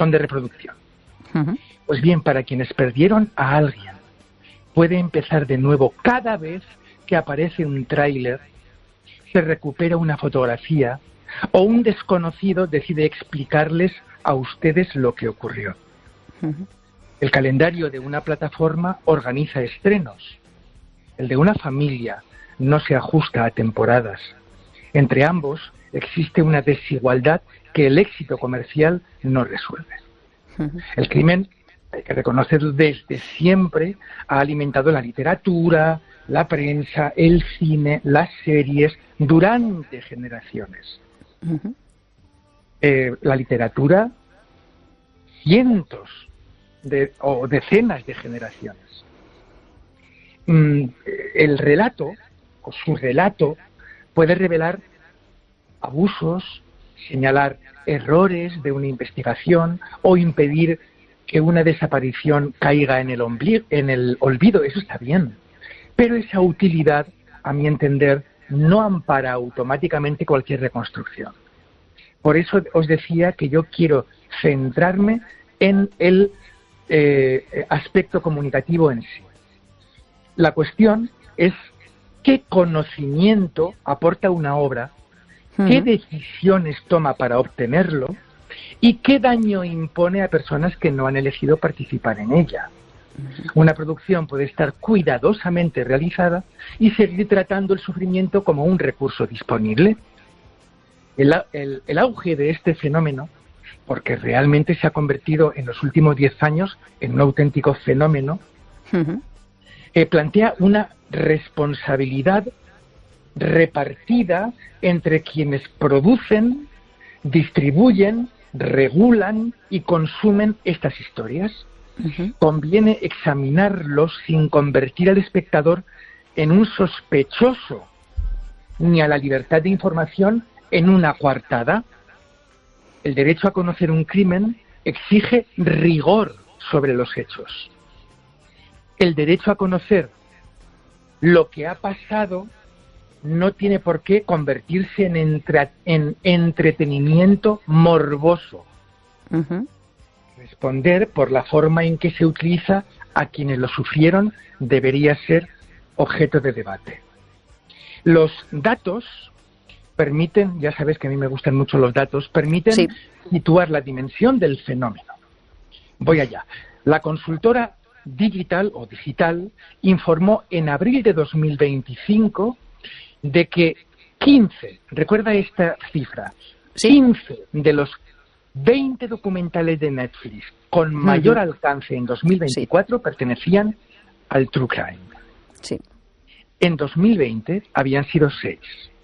botón de reproducción. Pues bien, para quienes perdieron a alguien, puede empezar de nuevo cada vez que aparece un tráiler, se recupera una fotografía o un desconocido decide explicarles a ustedes lo que ocurrió. El calendario de una plataforma organiza estrenos. El de una familia no se ajusta a temporadas. Entre ambos existe una desigualdad que el éxito comercial no resuelve. El crimen, hay que reconocerlo, desde siempre ha alimentado la literatura, la prensa, el cine, las series, durante generaciones. La literatura, cientos o decenas de generaciones. El relato, o su relato, puede revelar abusos, señalar errores de una investigación o impedir que una desaparición caiga en el olvido. Eso está bien. Pero esa utilidad, a mi entender, no ampara automáticamente cualquier reconstrucción. Por eso os decía que yo quiero centrarme en el aspecto comunicativo en sí. La cuestión es qué conocimiento aporta una obra, qué decisiones toma para obtenerlo y qué daño impone a personas que no han elegido participar en ella. Una producción puede estar cuidadosamente realizada y seguir tratando el sufrimiento como un recurso disponible. El auge de este fenómeno, porque realmente se ha convertido en los últimos 10 años en un auténtico fenómeno, plantea una responsabilidad repartida entre quienes producen, distribuyen, regulan y consumen estas historias. Conviene examinarlos sin convertir al espectador en un sospechoso, ni a la libertad de información en una coartada. El derecho a conocer un crimen exige rigor sobre los hechos. El derecho a conocer lo que ha pasado no tiene por qué convertirse en entretenimiento morboso. Responder por la forma en que se utiliza a quienes lo sufrieron debería ser objeto de debate. Los datos permiten, ya sabes que a mí me gustan mucho los datos, permiten situar la dimensión del fenómeno. Voy allá. La consultora Digital informó en abril de 2025 de que 15, recuerda esta cifra, 15 de los 20 documentales de Netflix con mayor alcance en 2024 pertenecían al True Crime. En 2020 habían sido 6.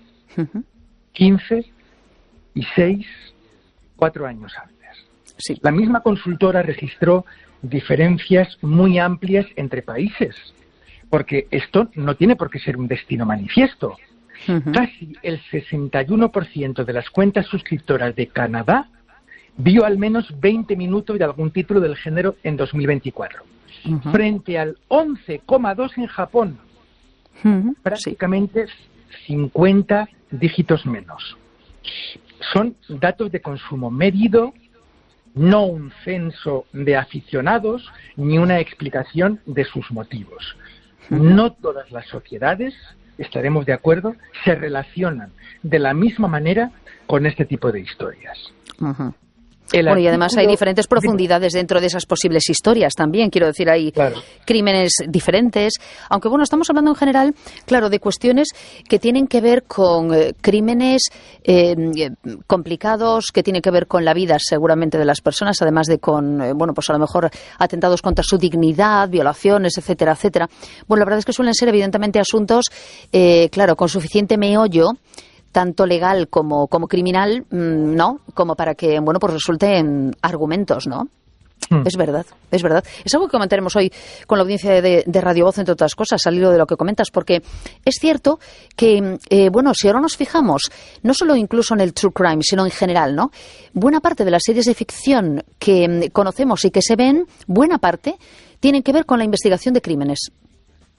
15 y 6, 4 años antes. La misma consultora registró diferencias muy amplias entre países, porque esto no tiene por qué ser un destino manifiesto. Casi el 61% de las cuentas suscriptoras de Canadá vio al menos 20 minutos de algún título del género en 2024, frente al 11,2% en Japón, prácticamente 50 dígitos menos. Son datos de consumo medido, no un censo de aficionados ni una explicación de sus motivos. No todas las sociedades, estaremos de acuerdo, se relacionan de la misma manera con este tipo de historias. Bueno, y además hay diferentes profundidades dentro de esas posibles historias también, quiero decir, hay crímenes diferentes, aunque bueno, estamos hablando en general, claro, de cuestiones que tienen que ver con crímenes complicados, que tienen que ver con la vida seguramente de las personas, además de con, bueno, pues a lo mejor atentados contra su dignidad, violaciones, etcétera, etcétera. Bueno, la verdad es que suelen ser evidentemente asuntos, claro, con suficiente meollo, tanto legal como criminal, ¿no? Como para que, bueno, pues resulten argumentos, ¿no? Es verdad, es verdad. Es algo que comentaremos hoy con la audiencia de Radio Voz, entre otras cosas, al hilo de lo que comentas, porque es cierto que, bueno, si ahora nos fijamos, no solo incluso en el true crime, sino en general, ¿no? Buena parte de las series de ficción que conocemos y que se ven, buena parte, tienen que ver con la investigación de crímenes.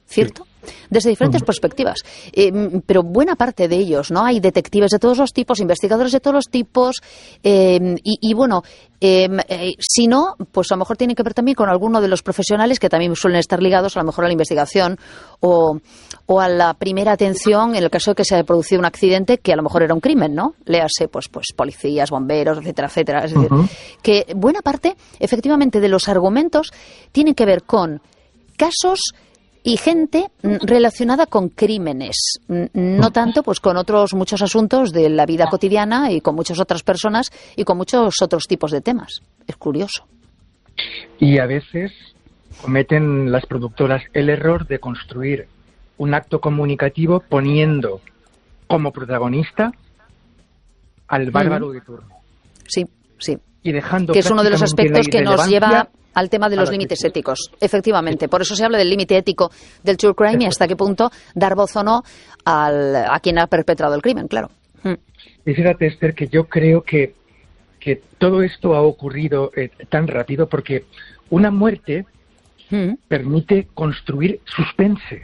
¿cierto? Desde diferentes perspectivas. Pero buena parte de ellos, ¿no? Hay detectives de todos los tipos, investigadores de todos los tipos, bueno, si no, pues a lo mejor tienen que ver también con alguno de los profesionales que también suelen estar ligados a lo mejor a la investigación o a la primera atención en el caso de que se haya producido un accidente que a lo mejor era un crimen, ¿no? Léase, pues policías, bomberos, etcétera, etcétera. Es decir, que buena parte, efectivamente, de los argumentos tienen que ver con casos y gente relacionada con crímenes, no tanto pues con otros muchos asuntos de la vida cotidiana y con muchas otras personas y con muchos otros tipos de temas. Es curioso. Y a veces cometen las productoras el error de construir un acto comunicativo poniendo como protagonista al bárbaro de turno. Sí, sí. Y dejando que es uno de los aspectos que nos lleva al tema de los límites éticos. Efectivamente, por eso se habla del límite ético del true crime y hasta qué punto dar voz o no a quien ha perpetrado el crimen, claro. Y fíjate, Esther, que yo creo que todo esto ha ocurrido tan rápido porque una muerte permite construir suspense.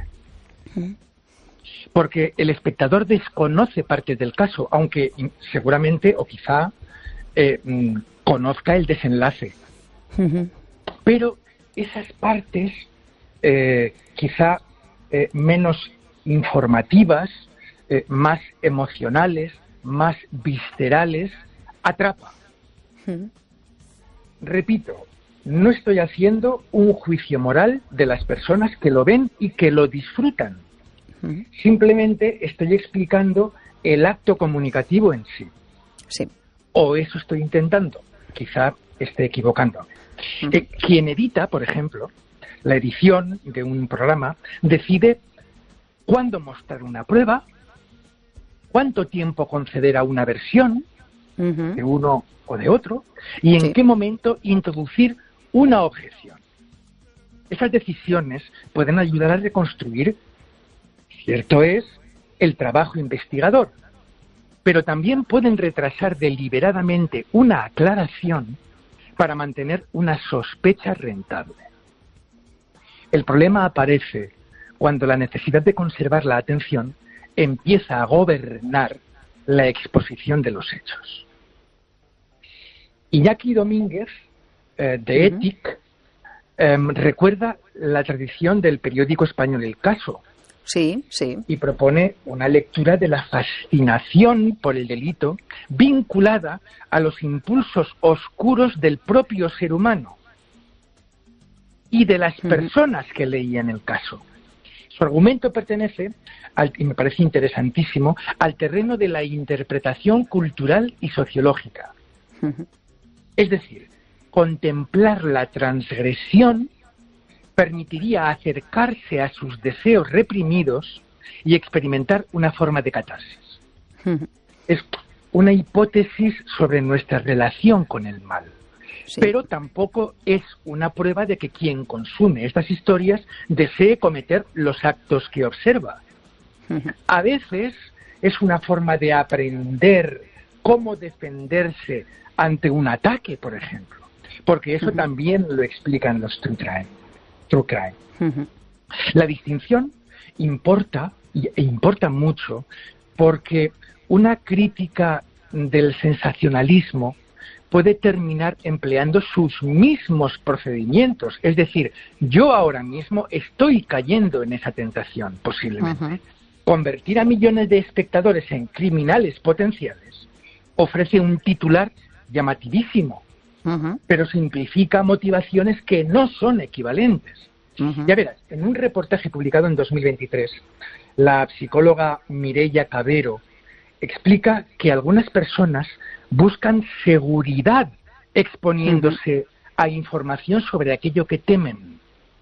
Porque el espectador desconoce parte del caso, aunque seguramente o quizá conozca el desenlace. Pero esas partes, quizá menos informativas, más emocionales, más viscerales, atrapa. Repito, no estoy haciendo un juicio moral de las personas que lo ven y que lo disfrutan. Simplemente estoy explicando el acto comunicativo en sí. Sí. O eso estoy intentando. Quizá esté equivocándome. Quien edita, por ejemplo, la edición de un programa, decide cuándo mostrar una prueba, cuánto tiempo conceder a una versión de uno o de otro, y en qué momento introducir una objeción. Esas decisiones pueden ayudar a reconstruir, cierto es, el trabajo investigador, pero también pueden retrasar deliberadamente una aclaración para mantener una sospecha rentable. El problema aparece cuando la necesidad de conservar la atención empieza a gobernar la exposición de los hechos. Iñaki Domínguez, de ETIC, recuerda la tradición del periódico español El Caso. Sí, sí. Y propone una lectura de la fascinación por el delito vinculada a los impulsos oscuros del propio ser humano y de las personas que leían el caso. Su argumento pertenece, y me parece interesantísimo, al terreno de la interpretación cultural y sociológica. Es decir, contemplar la transgresión permitiría acercarse a sus deseos reprimidos y experimentar una forma de catarsis. Es una hipótesis sobre nuestra relación con el mal, pero tampoco es una prueba de que quien consume estas historias desee cometer los actos que observa. A veces es una forma de aprender cómo defenderse ante un ataque, por ejemplo, porque eso también lo explican los true crime. La distinción importa, e importa mucho, porque una crítica del sensacionalismo puede terminar empleando sus mismos procedimientos. Es decir, yo ahora mismo estoy cayendo en esa tentación, posiblemente. Convertir a millones de espectadores en criminales potenciales ofrece un titular llamativísimo, pero simplifica motivaciones que no son equivalentes. Ya verás, en un reportaje publicado en 2023, la psicóloga Mireia Cabero explica que algunas personas buscan seguridad exponiéndose a información sobre aquello que temen.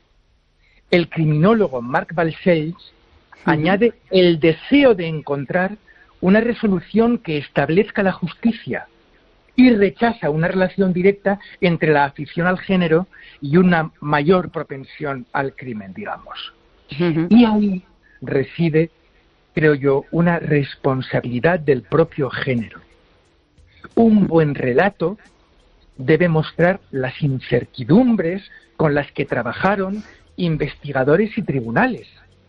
El criminólogo Mark Balcells añade el deseo de encontrar una resolución que establezca la justicia y rechaza una relación directa entre la afición al género y una mayor propensión al crimen, digamos. Y ahí reside, creo yo, una responsabilidad del propio género. Un buen relato debe mostrar las incertidumbres con las que trabajaron investigadores y tribunales.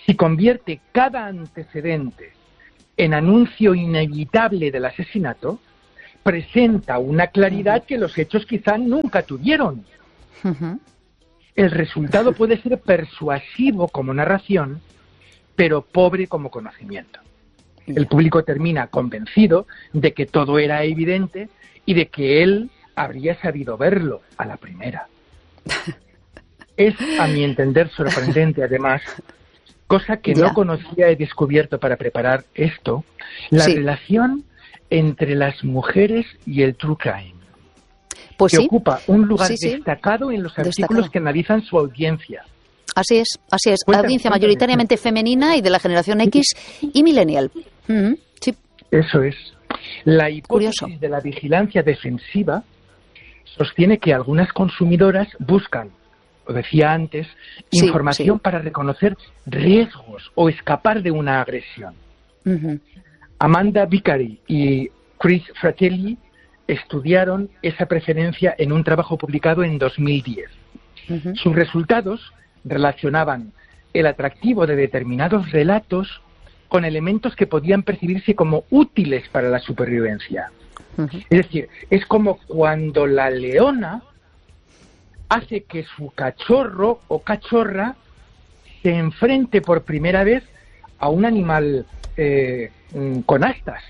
si convierte cada antecedente en anuncio inevitable del asesinato, presenta una claridad que los hechos quizá nunca tuvieron. El resultado puede ser persuasivo como narración, pero pobre como conocimiento. El público termina convencido de que todo era evidente y de que él habría sabido verlo a la primera. Es, a mi entender, sorprendente, además, cosa que no conocía, he descubierto para preparar esto, la relación entre las mujeres y el true crime, pues que ocupa un lugar destacado en los artículos que analizan su audiencia. Así es. Audiencia mayoritariamente femenina y de la generación X y millennial. Sí. Eso es. La hipótesis de la vigilancia defensiva sostiene que algunas consumidoras buscan, lo decía antes, información para reconocer riesgos o escapar de una agresión. Amanda Vicari y Chris Fratelli estudiaron esa preferencia en un trabajo publicado en 2010. Sus resultados relacionaban el atractivo de determinados relatos con elementos que podían percibirse como útiles para la supervivencia. Es decir, es como cuando la leona hace que su cachorro o cachorra se enfrente por primera vez a un animal con astas.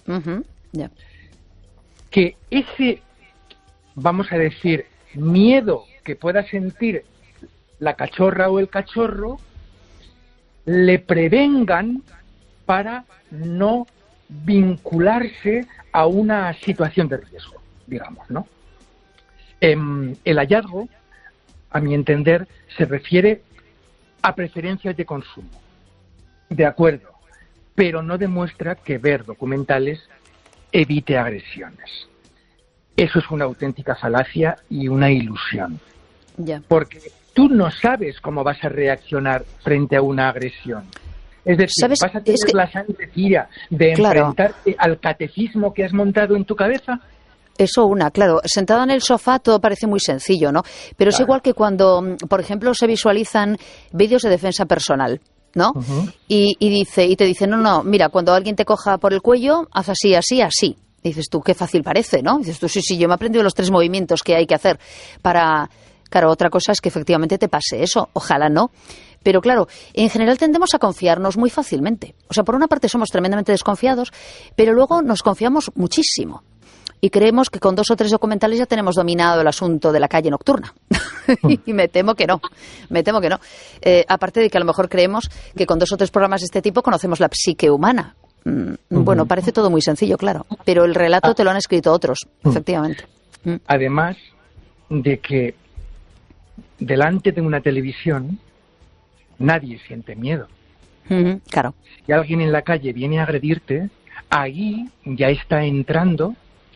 Que ese, vamos a decir, miedo que pueda sentir la cachorra o el cachorro, le prevengan para no vincularse a una situación de riesgo, digamos, ¿no? El hallazgo, a mi entender, se refiere a preferencias de consumo. De acuerdo, pero no demuestra que ver documentales evite agresiones. Eso es una auténtica falacia y una ilusión. Porque tú no sabes cómo vas a reaccionar frente a una agresión. Es decir, ¿vas a tener la sangre fría de enfrentarte al catecismo que has montado en tu cabeza? Eso claro, sentada en el sofá todo parece muy sencillo, ¿no? Pero es igual que cuando, por ejemplo, se visualizan vídeos de defensa personal, ¿no? Y te dice, no, mira, cuando alguien te coja por el cuello, haz así, así, así. Y dices tú, qué fácil parece, ¿no? Y dices tú, sí, yo me he aprendido los 3 movimientos que hay que hacer para... Claro, otra cosa es que efectivamente te pase eso, ojalá no. Pero claro, en general tendemos a confiarnos muy fácilmente. O sea, por una parte somos tremendamente desconfiados, pero luego nos confiamos muchísimo. Y creemos que con 2 o 3 documentales ya tenemos dominado el asunto de la calle nocturna. Y me temo que no. Aparte de que a lo mejor creemos que con 2 o 3 programas de este tipo conocemos la psique humana. Bueno, parece todo muy sencillo, claro. Pero el relato te lo han escrito otros, efectivamente. Además de que delante de una televisión nadie siente miedo. Claro. Si alguien en la calle viene a agredirte, ahí ya está entrando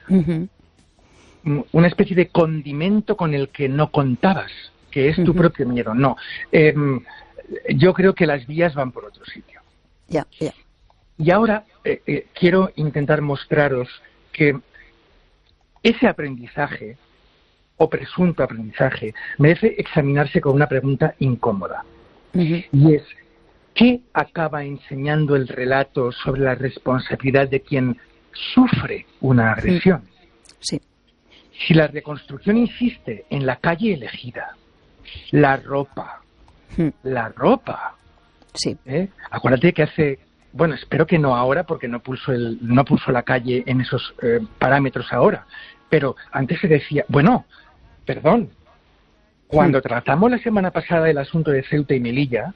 una especie de condimento con el que no contabas, que es tu propio miedo. No, yo creo que las vías van por otro sitio. Y ahora quiero intentar mostraros que ese aprendizaje o presunto aprendizaje merece examinarse con una pregunta incómoda. Y es, ¿qué acaba enseñando el relato sobre la responsabilidad de quien sufre una agresión? Si la reconstrucción insiste en la calle elegida, la ropa, acuérdate que hace, bueno, espero que no ahora porque no puso la calle en esos parámetros ahora, pero antes se decía, perdón, cuando tratamos la semana pasada el asunto de Ceuta y Melilla,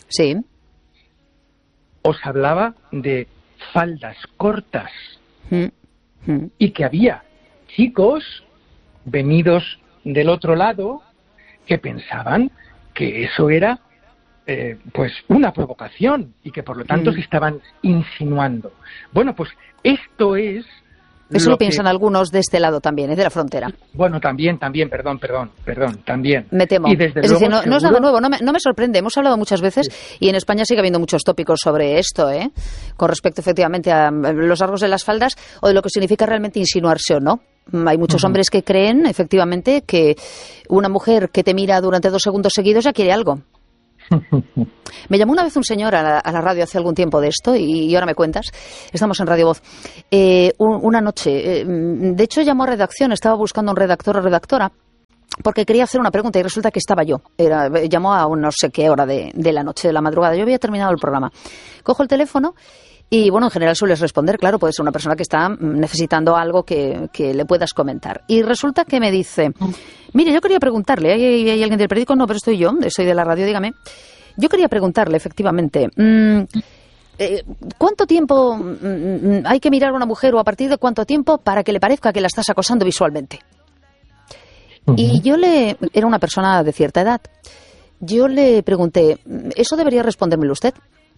os hablaba de faldas cortas y que había chicos venidos del otro lado que pensaban que eso era pues una provocación y que por lo tanto se estaban insinuando. Bueno, pues esto es... Eso lo piensan algunos de este lado también, de la frontera. Bueno, también, perdón, también. Me temo. Y desde es luego, decir, no es nada nuevo, no me sorprende. Hemos hablado muchas veces y en España sigue habiendo muchos tópicos sobre esto, con respecto efectivamente a los rasgos de las faldas o de lo que significa realmente insinuarse o no. Hay muchos hombres que creen, efectivamente, que una mujer que te mira durante 2 segundos seguidos ya quiere algo. Me llamó una vez un señor a la radio hace algún tiempo de esto y ahora me cuentas. Estamos en Radio Voz. Una noche, de hecho llamó a redacción, estaba buscando un redactor o redactora porque quería hacer una pregunta y resulta que estaba yo. Llamó a no sé qué hora de la noche, de la madrugada. Yo había terminado el programa. Cojo el teléfono y, bueno, en general sueles responder. Claro, puede ser una persona que está necesitando algo que le puedas comentar. Y resulta que me dice, mire, yo quería preguntarle, ¿hay alguien del periódico? No, pero estoy yo, soy de la radio, dígame. Yo quería preguntarle, efectivamente, ¿cuánto tiempo hay que mirar a una mujer o a partir de cuánto tiempo para que le parezca que la estás acosando visualmente? Y era una persona de cierta edad. Yo le pregunté, ¿eso debería respondérmelo usted?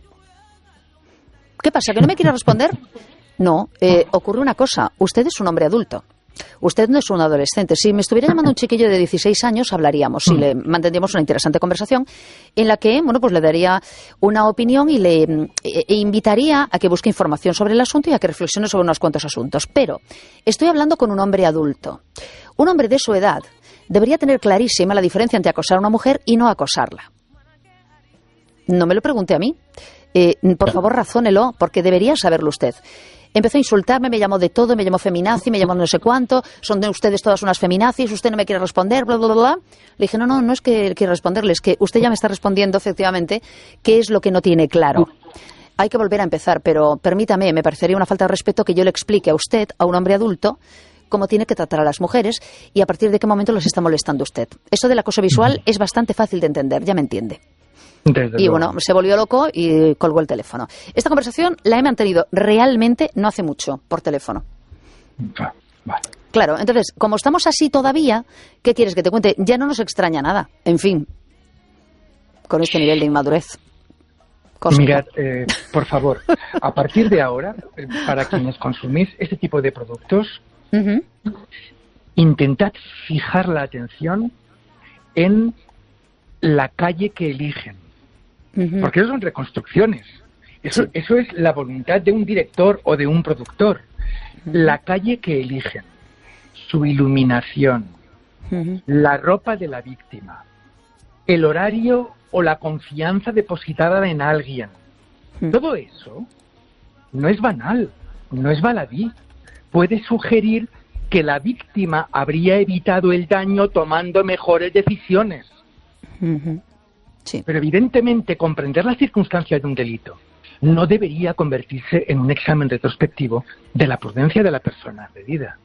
¿Qué pasa, que no me quiere responder? No, ocurre una cosa, usted es un hombre adulto. Usted no es un adolescente. Si me estuviera llamando un chiquillo de 16 años, hablaríamos y le mantendríamos una interesante conversación en la que, bueno, pues le daría una opinión y le invitaría a que busque información sobre el asunto y a que reflexione sobre unos cuantos asuntos. Pero estoy hablando con un hombre adulto. Un hombre de su edad debería tener clarísima la diferencia entre acosar a una mujer y no acosarla. No me lo pregunte a mí. Por favor, razónelo, porque debería saberlo usted. Empezó a insultarme, me llamó de todo, me llamó feminazi, me llamó no sé cuánto, son de ustedes todas unas feminazis, usted no me quiere responder, bla, bla, bla, bla. Le dije, no es que quiera responderle, es que usted ya me está respondiendo efectivamente qué es lo que no tiene claro. Hay que volver a empezar, pero permítame, me parecería una falta de respeto que yo le explique a usted, a un hombre adulto, cómo tiene que tratar a las mujeres y a partir de qué momento los está molestando usted. Eso del acoso visual es bastante fácil de entender, ya me entiende. Y bueno, se volvió loco y colgó el teléfono. Esta conversación la he mantenido realmente no hace mucho, por teléfono. Vale. Claro, entonces, como estamos así todavía, ¿qué quieres que te cuente? Ya no nos extraña nada. En fin, con este nivel de inmadurez. Mirad, por favor, a partir de ahora, para quienes consumís este tipo de productos, intentad fijar la atención en la calle que eligen. Porque eso son reconstrucciones. Eso es la voluntad de un director o de un productor. La calle que eligen, su iluminación, la ropa de la víctima, el horario o la confianza depositada en alguien. Todo eso no es banal, no es baladí. Puede sugerir que la víctima habría evitado el daño tomando mejores decisiones. Sí. Pero evidentemente comprender las circunstancias de un delito no debería convertirse en un examen retrospectivo de la prudencia de la persona agredida.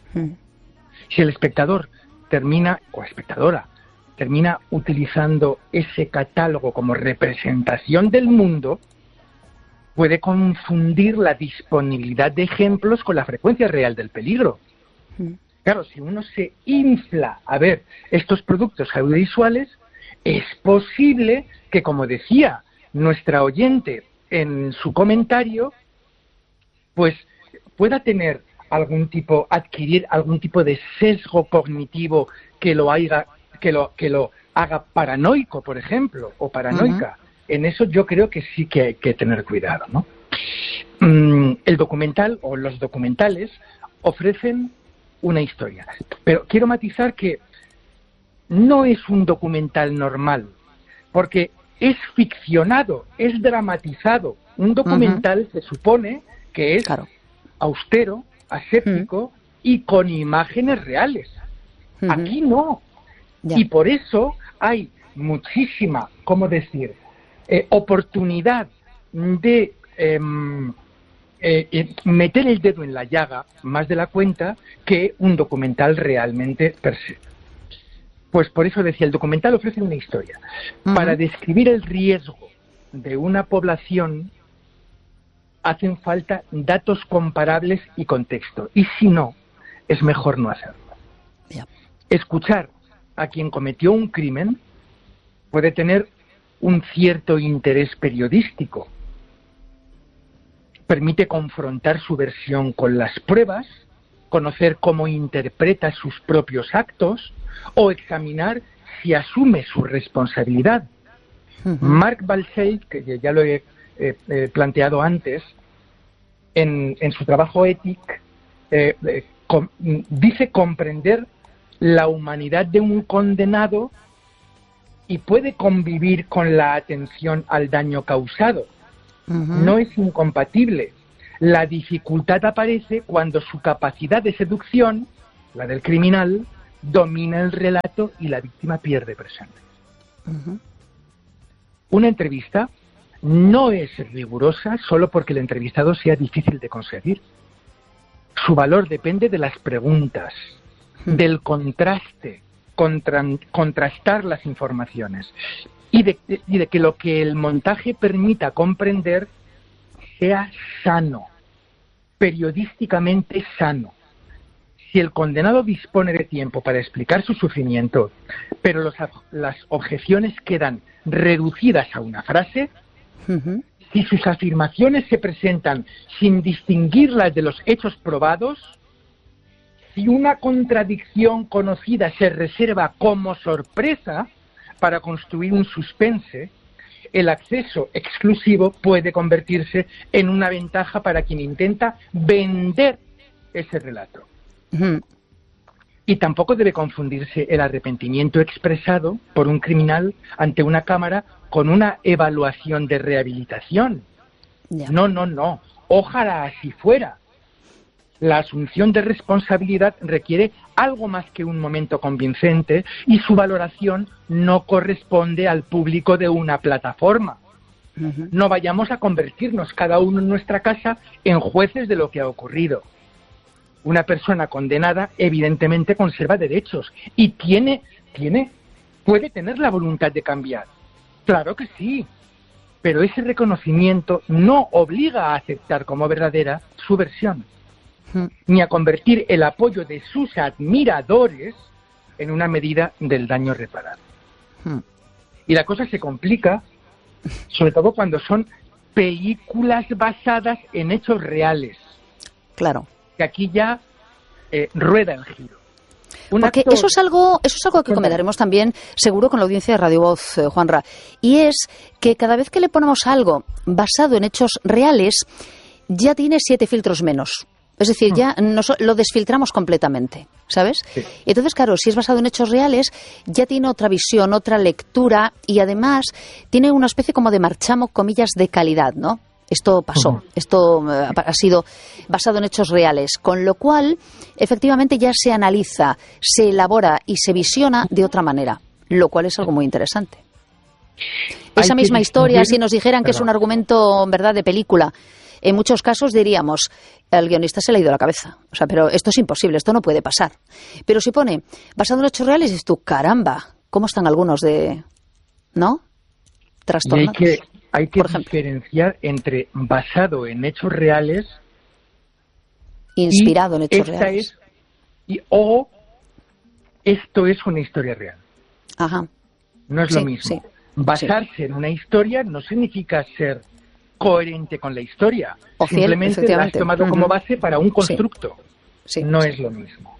Si el espectador termina, o espectadora, termina utilizando ese catálogo como representación del mundo, puede confundir la disponibilidad de ejemplos con la frecuencia real del peligro. Claro, si uno se infla a ver estos productos audiovisuales, es posible que, como decía nuestra oyente en su comentario, pues pueda tener adquirir algún tipo de sesgo cognitivo que lo haga paranoico, por ejemplo, o paranoica. En eso yo creo que sí que hay que tener cuidado, ¿no? El documental o los documentales ofrecen una historia, pero quiero matizar que no es un documental normal, porque es ficcionado, es dramatizado. Un documental se supone que es austero, aséptico y con imágenes reales. Aquí no. Y por eso hay muchísima, oportunidad de meter el dedo en la llaga más de la cuenta que un documental realmente per se. Pues por eso decía, el documental ofrece una historia. Para describir el riesgo de una población hacen falta datos comparables y contexto. Y si no, es mejor no hacerlo. Escuchar a quien cometió un crimen puede tener un cierto interés periodístico. Permite confrontar su versión con las pruebas, conocer cómo interpreta sus propios actos o examinar si asume su responsabilidad. Mark Balsey, que ya lo he planteado antes, en su trabajo Ethic, dice comprender la humanidad de un condenado y puede convivir con la atención al daño causado. No es incompatible. La dificultad aparece cuando su capacidad de seducción, la del criminal, domina el relato y la víctima pierde presente. Una entrevista no es rigurosa solo porque el entrevistado sea difícil de conseguir. Su valor depende de las preguntas, del contraste, contrastar las informaciones y de que lo que el montaje permita comprender sea sano, periodísticamente sano. Si el condenado dispone de tiempo para explicar su sufrimiento, pero las objeciones quedan reducidas a una frase, si sus afirmaciones se presentan sin distinguirlas de los hechos probados, si una contradicción conocida se reserva como sorpresa para construir un suspense, el acceso exclusivo puede convertirse en una ventaja para quien intenta vender ese relato. Y tampoco debe confundirse el arrepentimiento expresado por un criminal ante una cámara con una evaluación de rehabilitación. No. Ojalá así fuera. La asunción de responsabilidad requiere algo más que un momento convincente y su valoración no corresponde al público de una plataforma. No vayamos a convertirnos cada uno en nuestra casa en jueces de lo que ha ocurrido. Una persona condenada evidentemente conserva derechos y puede tener la voluntad de cambiar. Claro que sí, pero ese reconocimiento no obliga a aceptar como verdadera su versión, ni a convertir el apoyo de sus admiradores en una medida del daño reparado. Y la cosa se complica, sobre todo cuando son películas basadas en hechos reales. Claro. Que aquí ya rueda el giro. Porque eso es algo que comentaremos también, seguro, con la audiencia de Radio Voz, Juanra. Y es que cada vez que le ponemos algo basado en hechos reales, ya tiene 7 filtros menos. Es decir, ya lo desfiltramos completamente, ¿sabes? Sí. Entonces, claro, si es basado en hechos reales, ya tiene otra visión, otra lectura y además tiene una especie como de marchamo, comillas, de calidad, ¿no? Esto pasó, esto ha sido basado en hechos reales, con lo cual, efectivamente, ya se analiza, se elabora y se visiona de otra manera, lo cual es algo muy interesante. Esa misma historia, si nos dijeran que es un argumento, en verdad, de película, en muchos casos diríamos, el guionista se le ha ido la cabeza. O sea, pero esto es imposible, esto no puede pasar. Pero si pone, basado en hechos reales, dices tú, caramba, ¿cómo están algunos de...? ¿No? Trastornados. Hay que diferenciar entre basado en hechos reales... Inspirado en hechos reales. O esto es una historia real. Ajá. No es lo mismo. Basarse en una historia no significa ser coherente con la historia. O simplemente la has tomado como base para un constructo. No es lo mismo.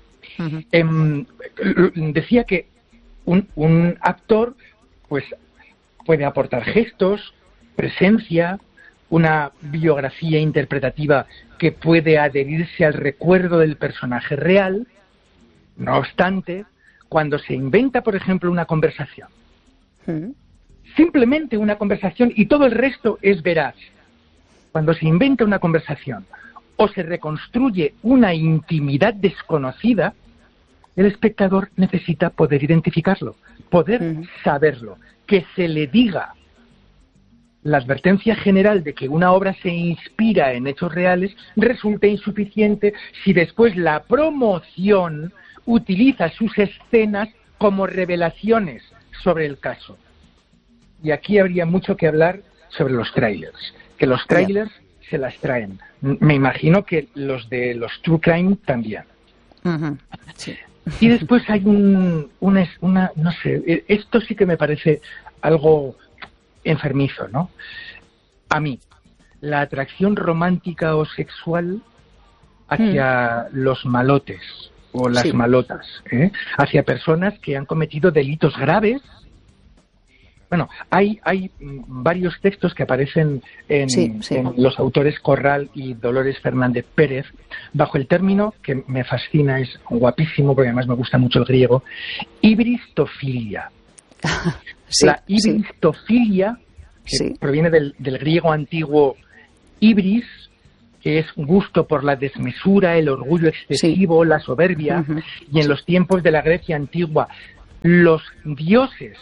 Decía que un actor pues puede aportar gestos, presencia, una biografía interpretativa que puede adherirse al recuerdo del personaje real. No obstante, cuando se inventa, por ejemplo, una conversación, simplemente una conversación y todo el resto es veraz. Cuando se inventa una conversación o se reconstruye una intimidad desconocida, el espectador necesita poder identificarlo, poder saberlo, que se le diga. La advertencia general de que una obra se inspira en hechos reales resulta insuficiente si después la promoción utiliza sus escenas como revelaciones sobre el caso. Y aquí habría mucho que hablar sobre los trailers, que los trailers se las traen. Me imagino que los de los True Crime también. Sí. Y después hay no sé, esto sí que me parece algo enfermizo, ¿no? A mí, la atracción romántica o sexual hacia los malotes o las malotas, hacia personas que han cometido delitos graves. Bueno, hay varios textos que aparecen en los autores Corral y Dolores Fernández Pérez bajo el término que me fascina, es guapísimo porque además me gusta mucho el griego, hibristofilia. Sí, la ibristofilia, que proviene del griego antiguo ibris, que es gusto por la desmesura, el orgullo excesivo, la soberbia, y en los tiempos de la Grecia antigua los dioses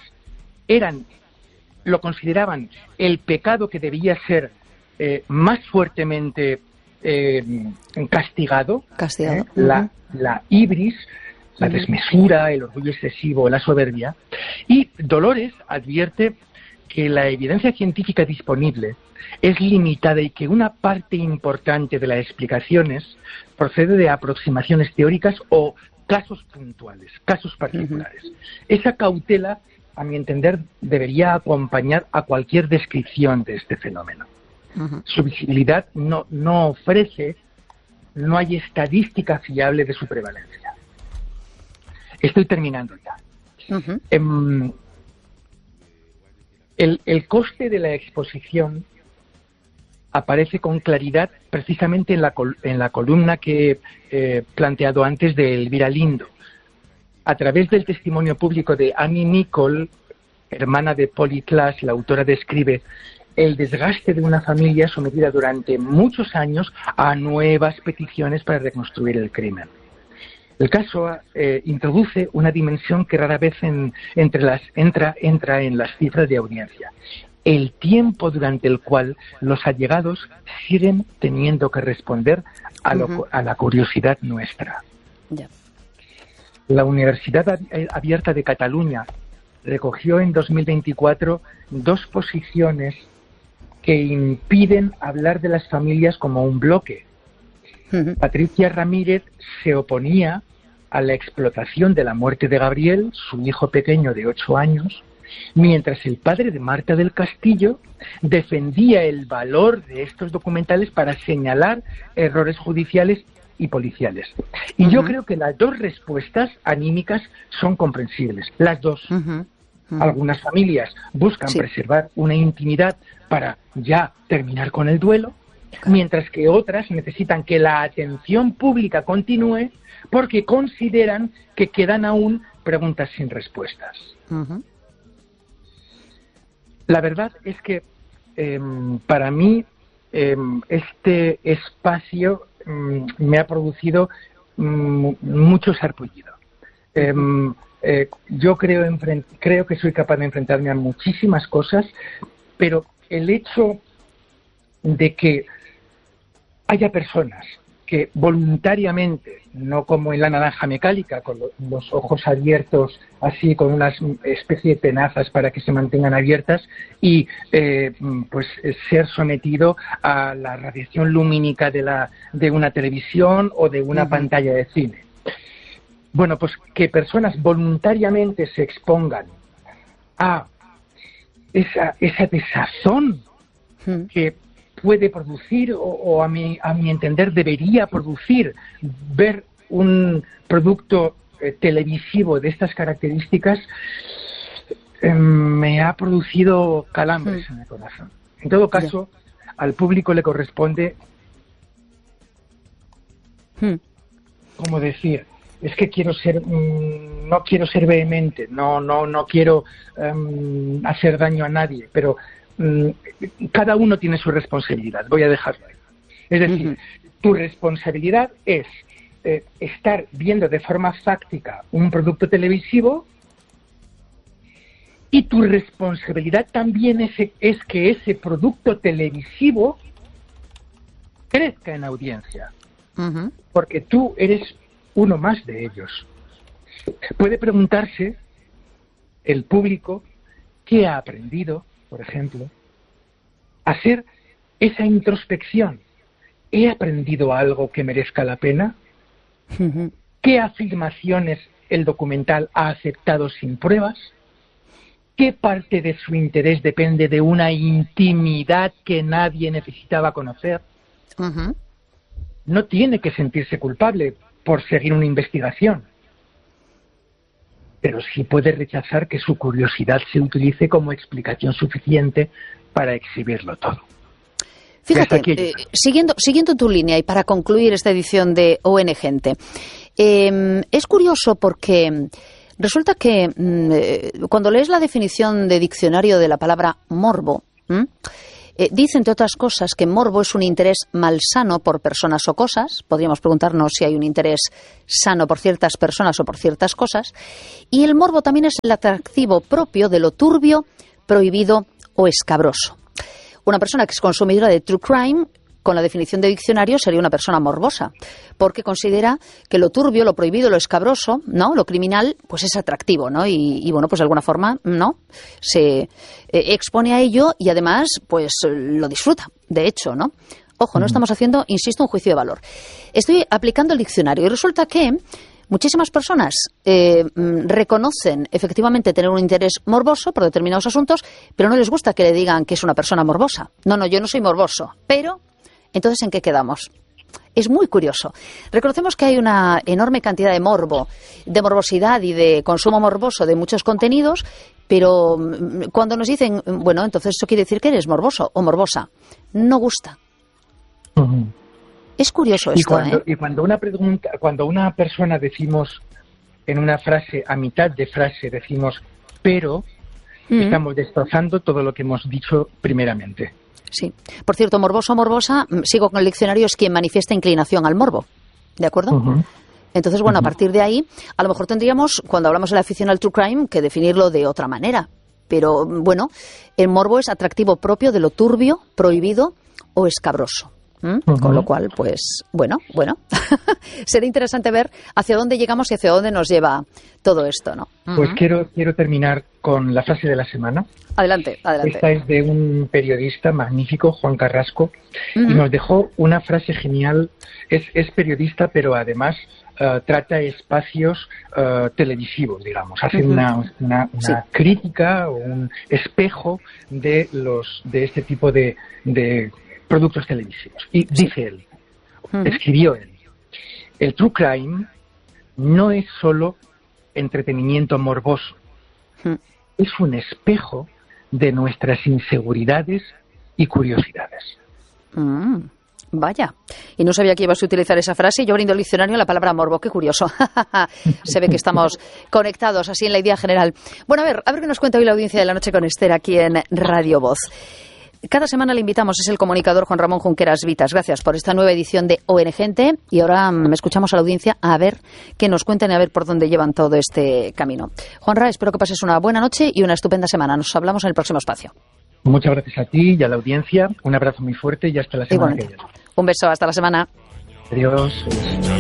lo consideraban el pecado que debía ser más fuertemente castigado. La ibris, la desmesura, el orgullo excesivo, la soberbia. Y Dolores advierte que la evidencia científica disponible es limitada y que una parte importante de las explicaciones procede de aproximaciones teóricas o casos puntuales, casos particulares. Esa cautela, a mi entender, debería acompañar a cualquier descripción de este fenómeno. Su visibilidad no ofrece, no hay estadística fiable de su prevalencia. Estoy terminando ya. El coste de la exposición aparece con claridad precisamente en la columna que he planteado antes de Elvira Lindo. A través del testimonio público de Annie Nicol, hermana de Polly Klaas, la autora describe el desgaste de una familia sometida durante muchos años a nuevas peticiones para reconstruir el crimen. El caso introduce una dimensión que rara vez entra en las cifras de audiencia. El tiempo durante el cual los allegados siguen teniendo que responder a la curiosidad nuestra. La Universidad Abierta de Cataluña recogió en 2024 2 posiciones que impiden hablar de las familias como un bloque. Patricia Ramírez se oponía a la explotación de la muerte de Gabriel, su hijo pequeño de 8 años, mientras el padre de Marta del Castillo defendía el valor de estos documentales para señalar errores judiciales y policiales. Y yo creo que las 2 respuestas anímicas son comprensibles, las 2. Algunas familias buscan preservar una intimidad para ya terminar con el duelo, mientras que otras necesitan que la atención pública continúe porque consideran que quedan aún preguntas sin respuestas. La verdad es que para mí este espacio me ha producido mucho sarpullido. Yo creo que soy capaz de enfrentarme a muchísimas cosas, pero el hecho de que haya personas que voluntariamente, no como en La naranja mecánica, con los ojos abiertos, así con una especie de tenazas para que se mantengan abiertas, y pues ser sometido a la radiación lumínica de una televisión o de una pantalla de cine. Bueno, pues que personas voluntariamente se expongan a esa desazón que puede producir, o a mi entender debería producir, ver un producto televisivo de estas características, me ha producido calambres en el corazón. En todo caso, al público le corresponde, ¿cómo decir? Es que no quiero ser vehemente, no quiero hacer daño a nadie, pero cada uno tiene su responsabilidad, voy a dejarlo ahí. Es decir, tu responsabilidad es estar viendo de forma fáctica un producto televisivo, y tu responsabilidad también es que ese producto televisivo crezca en audiencia, porque tú eres uno más de ellos. Puede preguntarse el público qué ha aprendido, por ejemplo, hacer esa introspección. ¿He aprendido algo que merezca la pena? ¿Qué afirmaciones el documental ha aceptado sin pruebas? ¿Qué parte de su interés depende de una intimidad que nadie necesitaba conocer? No tiene que sentirse culpable por seguir una investigación, pero sí puede rechazar que su curiosidad se utilice como explicación suficiente para exhibirlo todo. Fíjate, siguiendo tu línea y para concluir esta edición de ON Gente, es curioso porque Resulta que cuando lees la definición de diccionario de la palabra morbo, dice, entre otras cosas, que morbo es un interés malsano por personas o cosas. Podríamos preguntarnos si hay un interés sano por ciertas personas o por ciertas cosas. Y el morbo también es el atractivo propio de lo turbio, prohibido o escabroso. Una persona que es consumidora de true crime, con la definición de diccionario, sería una persona morbosa, porque considera que lo turbio, lo prohibido, lo escabroso, ¿no?, lo criminal, pues es atractivo, ¿no? Y bueno, pues de alguna forma, ¿no?, se expone a ello y además, pues lo disfruta, de hecho, ¿no? Ojo, no estamos haciendo, insisto, un juicio de valor. Estoy aplicando el diccionario y resulta que muchísimas personas reconocen efectivamente tener un interés morboso por determinados asuntos, pero no les gusta que le digan que es una persona morbosa. No, yo no soy morboso, pero entonces, ¿en qué quedamos? Es muy curioso. Reconocemos que hay una enorme cantidad de morbo, de morbosidad y de consumo morboso de muchos contenidos, pero cuando nos dicen, bueno, entonces eso quiere decir que eres morboso o morbosa, no gusta. Es curioso esto, Y cuando una persona decimos en una frase, a mitad de frase decimos pero, estamos destrozando todo lo que hemos dicho primeramente. Sí. Por cierto, morboso o morbosa, sigo con el diccionario, es quien manifiesta inclinación al morbo. ¿De acuerdo? Entonces, bueno, a partir de ahí, a lo mejor tendríamos, cuando hablamos de la afición al true crime, que definirlo de otra manera. Pero, bueno, el morbo es atractivo propio de lo turbio, prohibido o escabroso. Con lo cual, pues, bueno, será interesante ver hacia dónde llegamos y hacia dónde nos lleva todo esto, ¿no? Pues quiero terminar con la frase de la semana. Adelante. Esta es de un periodista magnífico, Juan Carrasco, y nos dejó una frase genial. Es periodista, pero además trata espacios televisivos, digamos. Hace una crítica o un espejo de este tipo de productos televisivos. Y dice él, escribió él, el true crime no es solo entretenimiento morboso, es un espejo de nuestras inseguridades y curiosidades. Vaya, y no sabía que ibas a utilizar esa frase y yo abriendo el diccionario la palabra morbo, qué curioso. Se ve que estamos conectados así en la idea general. Bueno, a ver qué nos cuenta hoy la audiencia de La Noche con Esther aquí en Radio Voz. Cada semana le invitamos, es el comunicador Juan Ramón Junqueras Vitas. Gracias por esta nueva edición de ONG Gente. Y ahora escuchamos a la audiencia a ver qué nos cuentan y a ver por dónde llevan todo este camino. Juanra, espero que pases una buena noche y una estupenda semana. Nos hablamos en el próximo espacio. Muchas gracias a ti y a la audiencia. Un abrazo muy fuerte y hasta la semana que viene. Un beso, hasta la semana. Adiós.